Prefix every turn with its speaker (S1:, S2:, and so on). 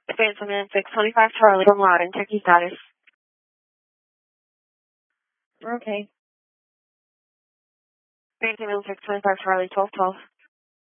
S1: Phantom 625 Charlie from Loudon, check your status.
S2: Okay.
S1: Phantom 625 Charlie, 1212.